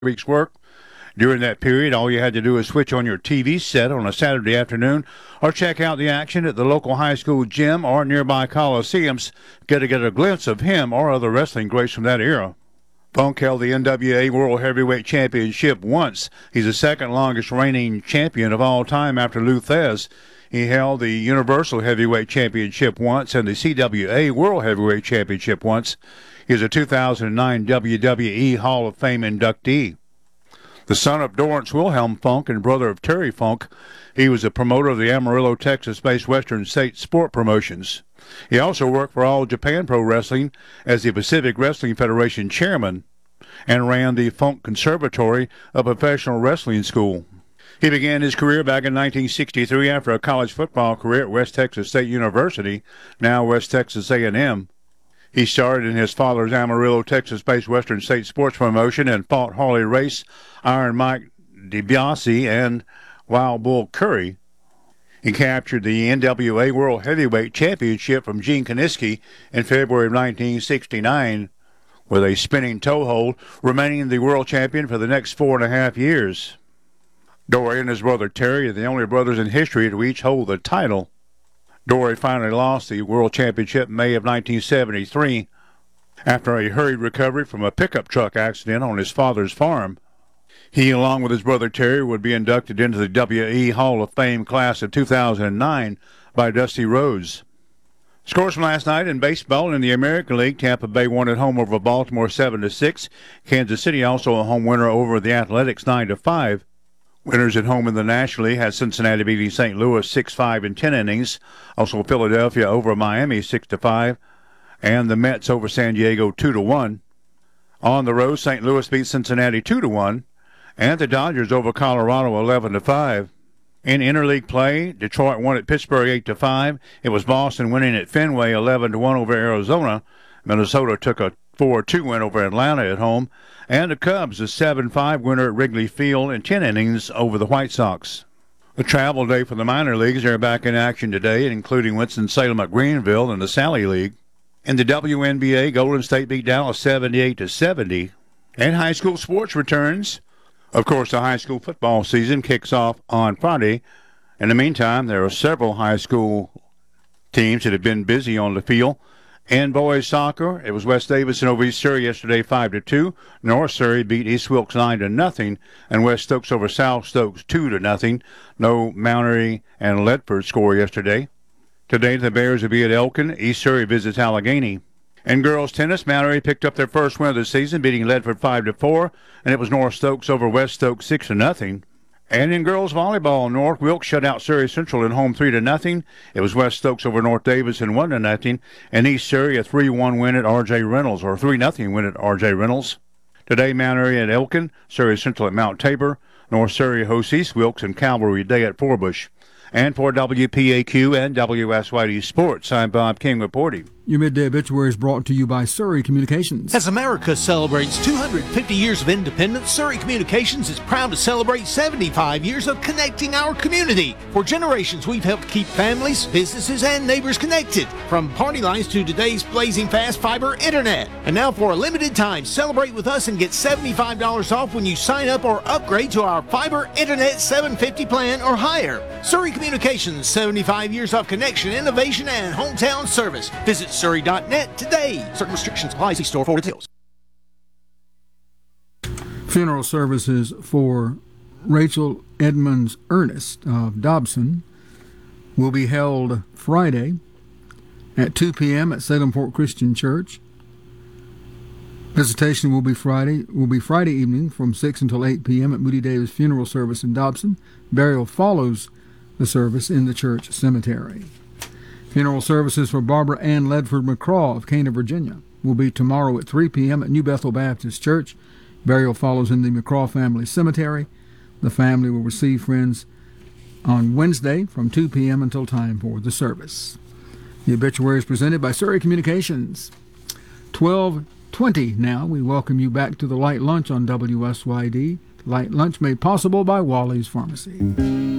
week's work. During that period, all you had to do was switch on your TV set on a Saturday afternoon or check out the action at the local high school gym or nearby coliseums to get a glimpse of him or other wrestling greats from that era. Funk held the NWA World Heavyweight Championship once. He's the second longest reigning champion of all time after Lou Thesz. He held the Universal Heavyweight Championship once and the CWA World Heavyweight Championship once. He's a 2009 WWE Hall of Fame inductee. The son of Dorrance Wilhelm Funk and brother of Terry Funk, he was a promoter of the Amarillo, Texas-based Western State Sport Promotions. He also worked for All Japan Pro Wrestling as the Pacific Wrestling Federation chairman and ran the Funk Conservatory, a professional wrestling school. He began his career back in 1963 after a college football career at West Texas State University, now West Texas A&M. He started in his father's Amarillo, Texas-based Western State Sports Promotion and fought Harley Race, Iron Mike DiBiase, and Wild Bull Curry. He captured the NWA World Heavyweight Championship from Gene Kiniski in February of 1969 with a spinning toe hold, remaining the world champion for the next 4.5 years. Dory and his brother Terry are the only brothers in history to each hold the title. Dory finally lost the World Championship in May of 1973 after a hurried recovery from a pickup truck accident on his father's farm. He, along with his brother Terry, would be inducted into the WE Hall of Fame class of 2009 by Dusty Rhodes. Scores from last night in baseball in the American League. Tampa Bay won at home over Baltimore 7-6. Kansas City also a home winner over the Athletics 9-5. Winners at home in the National League had Cincinnati beating St. Louis 6-5 in 10 innings. Also Philadelphia over Miami 6-5. And the Mets over San Diego 2-1. On the road, St. Louis beat Cincinnati 2-1. And the Dodgers over Colorado 11-5. In interleague play, Detroit won at Pittsburgh 8-5. It was Boston winning at Fenway 11-1 over Arizona. Minnesota took a 4-2 win over Atlanta at home. And the Cubs a 7-5 winner at Wrigley Field in 10 innings over the White Sox. The travel day for the minor leagues. They're back in action today, including Winston-Salem at Greenville and the Sally League. In the WNBA, Golden State beat Dallas 78-70. And high school sports returns. Of course, the high school football season kicks off on Friday. In the meantime, there are several high school teams that have been busy on the field. In boys soccer, it was West Davidson over East Surrey yesterday 5-2. North Surrey beat East Wilkes 9-0, and West Stokes over South Stokes 2-0. No Mountery and Ledford score yesterday. Today the Bears will be at Elkin. East Surrey visits Allegheny. In girls tennis, Mountery picked up their first win of the season, beating Ledford 5-4, and it was North Stokes over West Stokes 6-0. And in girls volleyball, North Wilkes shut out Surrey Central at home 3-0. It was West Stokes over North Davidson 1-0, and East Surrey a 3-1 win at R.J. Reynolds, or 3-0 win at R.J. Reynolds. Today, Mountery at Elkin, Surrey Central at Mount Tabor, North Surrey hosts East Wilkes, and Cavalry Day at Forbush. And for WPAQ and WSYD Sports, I'm Bob King reporting. Your Midday Obituary is brought to you by Surrey Communications. As America celebrates 250 years of independence, Surrey Communications is proud to celebrate 75 years of connecting our community. For generations, we've helped keep families, businesses, and neighbors connected. From party lines to today's blazing fast fiber internet. And now for a limited time, celebrate with us and get $75 off when you sign up or upgrade to our fiber internet 750 plan or higher. Surrey Communications, 75 years of connection, innovation, and hometown service. Visit Surrey.net today. Certain restrictions apply. See store for details. Funeral services for Rachel Edmonds Ernest of Dobson will be held Friday at 2 p.m. at Salem Fort Christian Church. Visitation will be Friday evening from 6 until 8 p.m. at Moody Davis Funeral Service in Dobson. Burial follows the service in the church cemetery. Funeral services for Barbara Ann Ledford McCraw of Cana, Virginia, will be tomorrow at 3 p.m. at New Bethel Baptist Church. Burial follows in the McCraw family cemetery. The family will receive friends on Wednesday from 2 p.m. until time for the service. The obituary is presented by Surrey Communications. 12:20 now. We welcome you back to the Light Lunch on WSYD. Light Lunch made possible by Wally's Pharmacy.